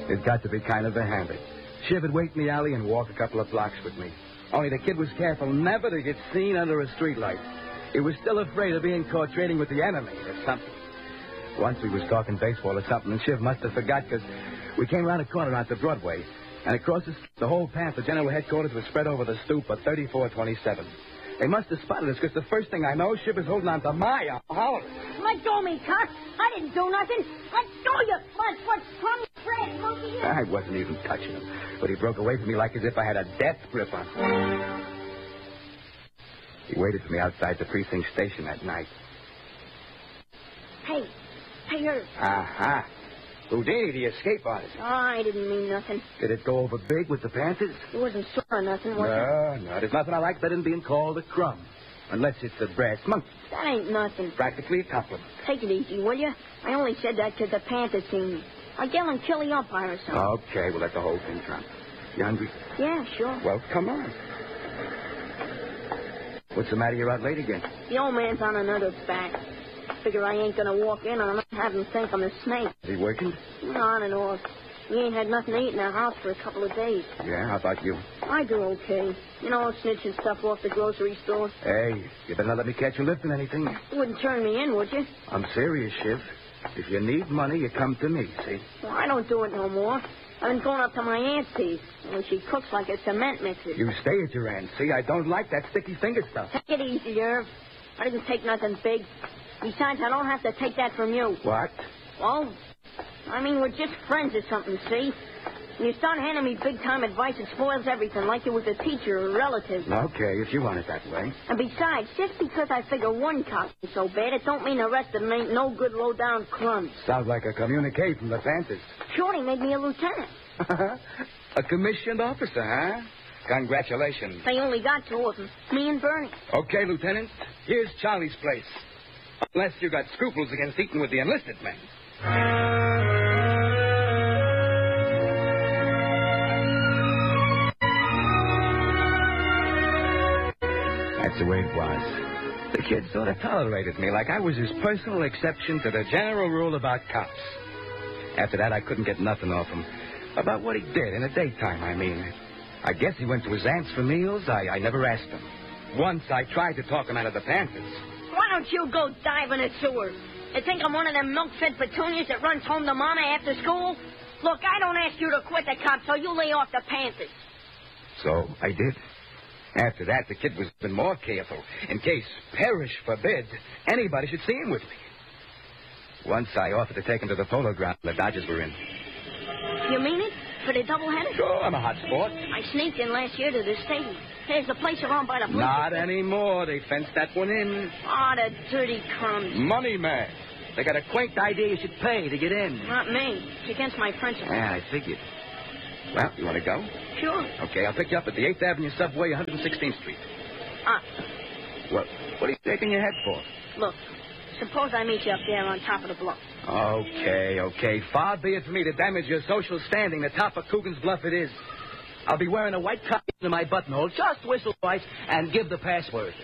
It got to be kind of a habit. Shiv would wait in the alley and walk a couple of blocks with me. Only the kid was careful never to get seen under a streetlight. He was still afraid of being caught trading with the enemy or something. Once we was talking baseball or something, and Shiv must have forgot because we came around a corner onto Broadway, and across the whole path, the general headquarters was spread over the stoop of 3427. They must have spotted us because the first thing I know, Shiv is holding on to my arm, hollering. Let go of me, Cox. I didn't do nothing. Let go, you what's crummy trash monkey. I wasn't even touching him, but he broke away from me like as if I had a death grip on him. He waited for me outside the precinct station that night. Hey, Herb. Aha. Houdini, the escape artist. Oh, I didn't mean nothing. Did it go over big with the Panthers? It wasn't sore or nothing, was it? No. There's nothing I like better than being called a crumb. Unless it's a brass monkey. That ain't nothing. Practically a compliment. Take it easy, will you? I only said that 'cause the Panthers seen me. I'll yell and kill the umpire or something. Okay, we'll let the whole thing drop. You hungry? Yeah, sure. Well, come on. What's the matter? You're out late again. The old man's on another back. Figure I ain't gonna walk in on him and have him think I'm a snake. Is he working? On and off. He ain't had nothing to eat in the house for a couple of days. Yeah, how about you? I do okay. You know, snitching stuff off the grocery store. Hey, you better not let me catch you lifting anything. You wouldn't turn me in, would you? I'm serious, Shiv. If you need money, you come to me, see? Well, I don't do it no more. I've been going up to my aunt's teeth. And she cooks like a cement mixer. You stay at your aunt's, see? I don't like that sticky finger stuff. Take it easy, Irv. I didn't take nothing big. Besides, I don't have to take that from you. What? Well, I mean, we're just friends or something, see? When you start handing me big-time advice, it spoils everything, like you was a teacher or a relative. Okay, if you want it that way. And besides, just because I figure one cop is so bad, it don't mean the rest of them ain't no good low-down crumbs. Sounds like a communique from the Panthers. Shorty made me a lieutenant. A commissioned officer, huh? Congratulations. They only got two of them, me and Bernie. Okay, Lieutenant, here's Charlie's place. Unless you got scruples against eating with the enlisted men. That's the way it was. The kid sort of tolerated me like I was his personal exception to the general rule about cops. After that, I couldn't get nothing off him. About what he did in the daytime, I mean. I guess he went to his aunt's for meals. I never asked him. Once I tried to talk him out of the Panthers. Why don't you go dive in a sewer? You think I'm one of them milk-fed petunias that runs home to Mama after school? Look, I don't ask you to quit the cops, so you lay off the Panthers. So I did. After that, the kid was even more careful, in case, perish forbid, anybody should see him with me. Once I offered to take him to the polo ground the Dodgers were in. You mean it? For the doubleheader? Sure, I'm a hot sport. I sneaked in last year to the stadium. There's the place around by the police. Not anymore. They fenced that one in. Oh, the dirty crumbs. Money man. They got a quaint idea you should pay to get in. Not me. It's against my principles. Yeah, I figured. Well, you want to go? Sure. Okay, I'll pick you up at the 8th Avenue subway, 116th Street. What are you shaking your head for? Look, suppose I meet you up there on top of the bluff. Okay. Far be it for me to damage your social standing. The top of Coogan's Bluff it is. I'll be wearing a white cotton in my buttonhole. Just whistle twice and give the password.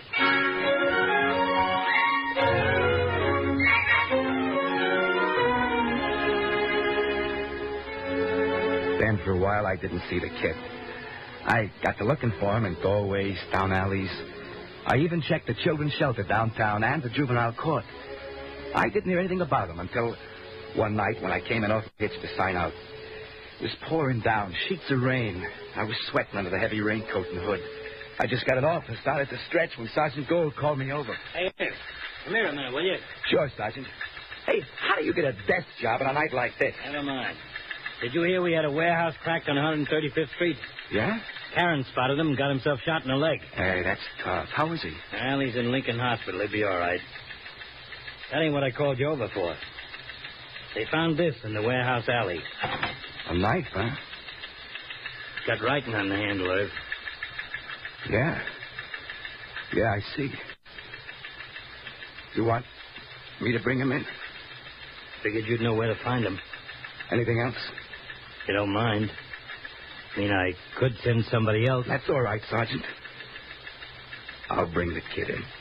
Then for a while, I didn't see the kid. I got to looking for him in doorways, down alleys. I even checked the children's shelter downtown and the juvenile court. I didn't hear anything about him until one night when I came in off the hitch to sign out. It was pouring down, sheets of rain. I was sweating under the heavy raincoat and hood. I just got it off and started to stretch when Sergeant Gold called me over. Hey, come here a minute, will you? Sure, Sergeant. Hey, how do you get a desk job on a night like this? Never mind. Did you hear we had a warehouse cracked on 135th Street? Yeah? Karen spotted him and got himself shot in the leg. Hey, that's tough. How is he? Well, he's in Lincoln Hospital. He'll be all right. That ain't what I called you over for. They found this in the warehouse alley. A knife, huh? Got writing on the handle, Irv. Yeah. Yeah, I see. You want me to bring him in? Figured you'd know where to find him. Anything else? You don't mind. I mean, I could send somebody else. That's all right, Sergeant. I'll bring the kid in.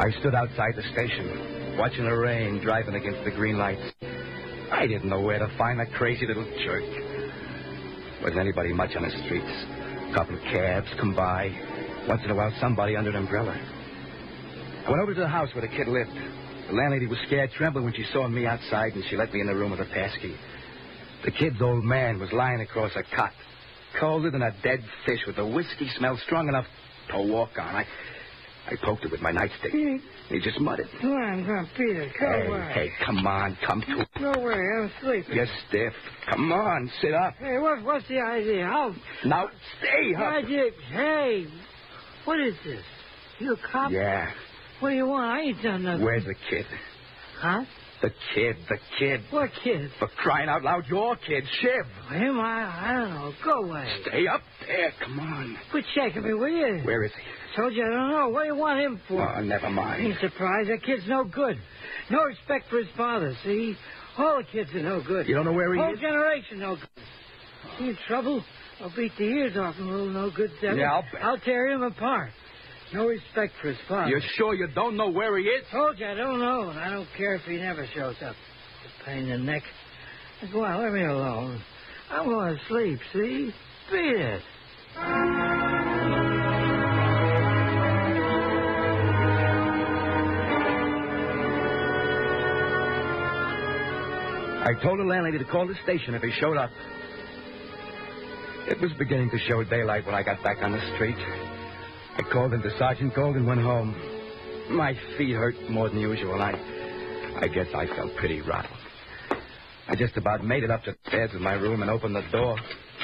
I stood outside the station, watching the rain driving against the green lights. I didn't know where to find that crazy little jerk. Wasn't anybody much on the streets. A couple of cabs come by. Once in a while, somebody under an umbrella. I went over to the house where the kid lived. The landlady was scared, trembling when she saw me outside, and she let me in the room with a passkey. The kid's old man was lying across a cot, colder than a dead fish, with the whiskey smell strong enough to walk on. I poked it with my nightstick. He just muttered. Come on, Peter. Come on. Hey, come on. Come to. No way. I'm sleeping. You're stiff. Come on. Sit up. Hey, what's the idea? Now, stay up. Hey, what is this? You a cop? Yeah. What do you want? I ain't done nothing. Where's the kid? Huh? The kid. What kid? For crying out loud, your kid, Shiv. Him? I don't know. Go away. Stay up there. Come on. Quit shaking me, will you? Where is he? Told you I don't know. What do you want him for? Oh, never mind. Ain't surprised. That kid's no good. No respect for his father, see? All the kids are no good. You don't know where he Whole is? generation no good. He in trouble? I'll beat the ears off him, little no good devil. Yeah, I'll bet. I'll tear him apart. No respect for his father. You're sure you don't know where he is? Told you I don't know, and I don't care if he never shows up. It's a pain in the neck. Go on, let me alone. I'm going to sleep, see? Beat it. I told the landlady to call the station if he showed up. It was beginning to show daylight when I got back on the street. I called into Sergeant Gold and went home. My feet hurt more than usual, and I guess I felt pretty rotten. I just about made it up the stairs in my room and opened the door.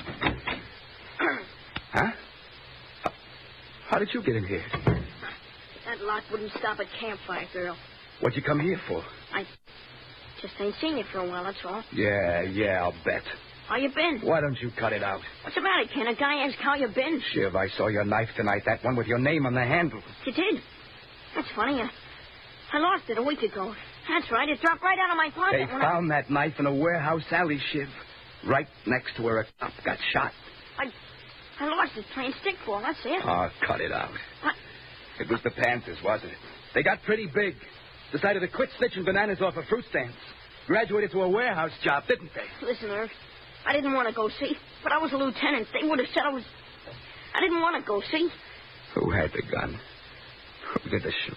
Huh? How did you get in here? That lock wouldn't stop at campfire, girl. What'd you come here for? I just ain't seen you for a while, that's all. Yeah, I'll bet. How you been? Why don't you cut it out? What's the matter? Can a guy ask how you been? Shiv, I saw your knife tonight, that one with your name on the handle. You did? That's funny. I lost it a week ago. That's right. It dropped right out of my pocket. They found that knife in a warehouse alley, Shiv. Right next to where a cop got shot. I lost it playing stickball. That's it. Oh, cut it out. What? It was the Panthers, wasn't it? They got pretty big. Decided to quit snitching bananas off of fruit stands. Graduated to a warehouse job, didn't they? Listen, Irv. I didn't want to go see, but I was a lieutenant. They would have said I was... I didn't want to go see. Who had the gun? Who did the shoot?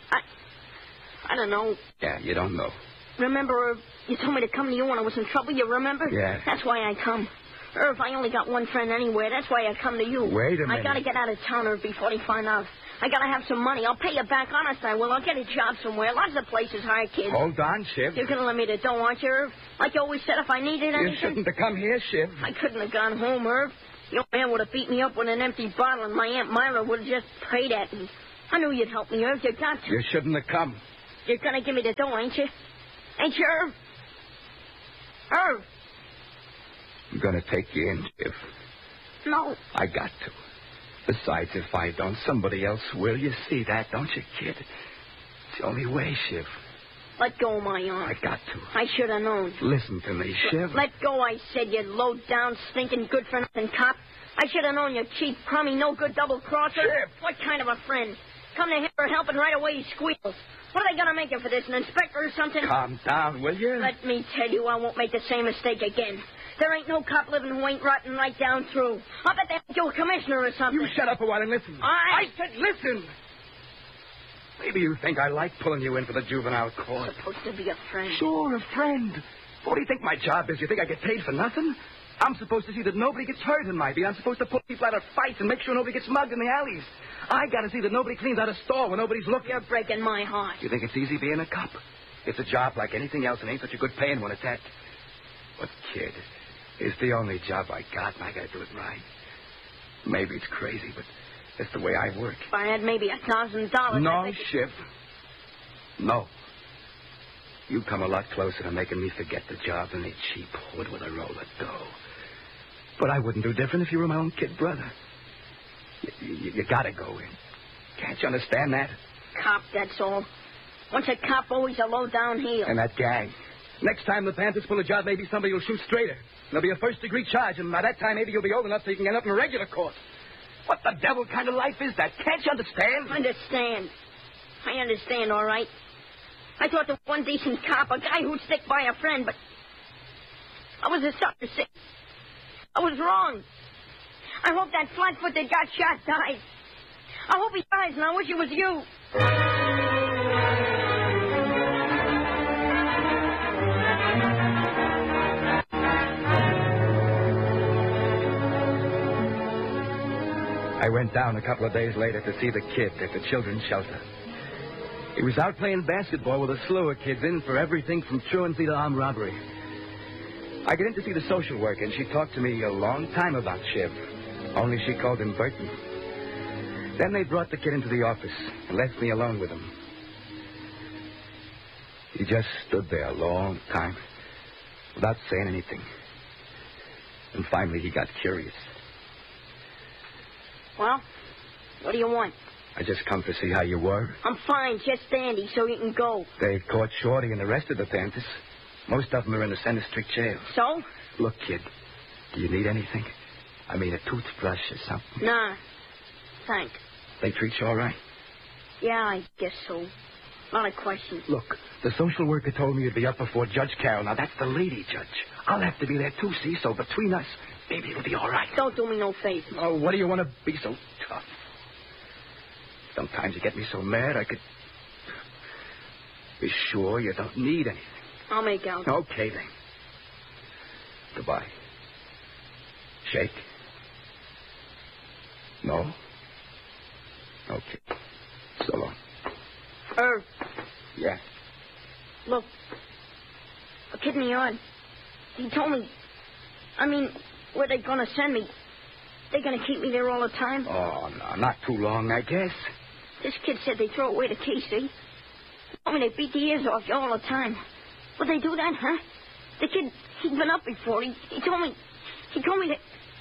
I don't know. Yeah, you don't know. Remember, Irv, you told me to come to you when I was in trouble, you remember? Yeah. That's why I come. Irv, I only got one friend anywhere. That's why I come to you. Wait a minute. I got to get out of town, Irv, before they find out. I got to have some money. I'll pay you back, honest I will. I'll get a job somewhere. Lots of places hire kids. Hold on, Shiv. You're going to let me to dough, aren't you, Irv? Like you always said, if I needed anything. You shouldn't have come here, Shiv. I couldn't have gone home, Irv. The old man would have beat me up with an empty bottle, and my Aunt Myra would have just prayed at me. I knew you'd help me, Irv. You got to. You shouldn't have come. You're going to give me the dough, ain't you? Ain't you, Irv? Irv. I'm going to take you in, Shiv. No. I got to. Besides, if I don't, somebody else will. You see that, don't you, kid? It's the only way, Shiv. Let go of my arm. I got to. I should have known. Listen to me, Shiv. Let go, I said, you low-down, stinking, good-for-nothing cop. I should have known you cheap, crummy, no-good double-crosser. Shiv! What kind of a friend? Come to him for help and right away he squeals. What are they going to make you for this, an inspector or something? Calm down, will you? Let me tell you, I won't make the same mistake again. There ain't no cop living who ain't rotten right down through. I'll bet they make you a commissioner or something. You shut up a while and listen. I said listen. Maybe you think I like pulling you in for the juvenile court. Supposed to be a friend. Sure, a friend. What do you think my job is? You think I get paid for nothing? I'm supposed to see that nobody gets hurt in my beat. I'm supposed to put people out of fights and make sure nobody gets mugged in the alleys. I got to see that nobody cleans out a store when nobody's looking. You're breaking my heart. You think it's easy being a cop? It's a job like anything else and ain't such a good paying one at that. But, kid, it's the only job I got, and I got to do it right. Maybe it's crazy, but that's the way I work. If I had maybe $1,000... No, Shiv. No. You come a lot closer to making me forget the job than a cheap hood with a roll of dough. But I wouldn't do different if you were my own kid brother. You gotta go in. Can't you understand that? Cop, that's all. Once a cop, always a low-down heel. And that gang. Next time the Panthers pull a job, maybe somebody will shoot straighter. There'll be a first-degree charge, and by that time, maybe you'll be old enough so you can end up in a regular court. What the devil kind of life is that? Can't you understand? Understand. I understand, all right. I thought the one decent cop, a guy who'd stick by a friend, but I was a sucker, see? I was wrong. I hope that flatfoot that got shot dies. I hope he dies, and I wish it was you. I went down a couple of days later to see the kid at the children's shelter. He was out playing basketball with a slew of kids in for everything from truancy to armed robbery. I got in to see the social worker, and she talked to me a long time about Shiv. Only she called him Burton. Then they brought the kid into the office and left me alone with him. He just stood there a long time without saying anything. And finally he got curious. Well, what do you want? I just come to see how you were. I'm fine, just dandy, so you can go. They caught Shorty and the rest of the Panthers. Most of them are in the Center Street jail. So? Look, kid, do you need anything? I mean, a toothbrush or something? Nah, thanks. They treat you all right? Yeah, I guess so. Not a question. Look, the social worker told me you'd be up before Judge Carroll. Now, that's the lady judge. I'll have to be there, too, see? So between us, maybe it'll be all right. Don't do me no favors. Oh, what do you want to be so tough? Sometimes you get me so mad I could be sure you don't need anything. I'll make out. Okay, then. Goodbye. Shake? No? Okay. So long. Irv. Yeah? Look. A kid in the yard. He told me... I mean, where they gonna send me? They gonna keep me there all the time? Oh, no, not too long, I guess. This kid said they throw away the key, see? I mean, they beat the ears off you all the time. Would they do that, huh? The kid, he'd been up before. He told me that...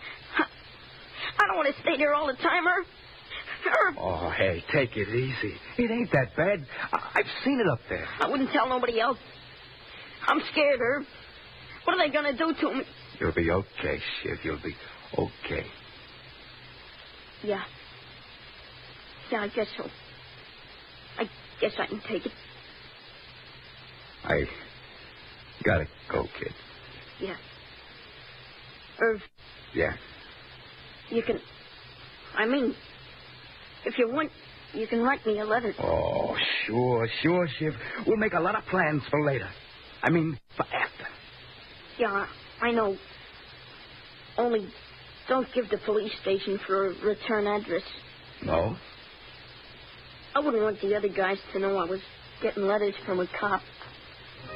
I don't want to stay there all the time, Irv. Irv. Oh, hey, take it easy. It ain't that bad. I've seen it up there. I wouldn't tell nobody else. I'm scared, Irv. What are they going to do to me? You'll be okay, Shiv. You'll be okay. Yeah. Yeah, I guess so. I guess I can take it. I gotta go, kid. Yeah. Irv. Yeah? You can... I mean, if you want, you can write me a letter. Oh, sure, Shiv. We'll make a lot of plans for later. I mean, for after. Yeah, I know. Only don't give the police station for a return address. No? I wouldn't want the other guys to know I was getting letters from a cop.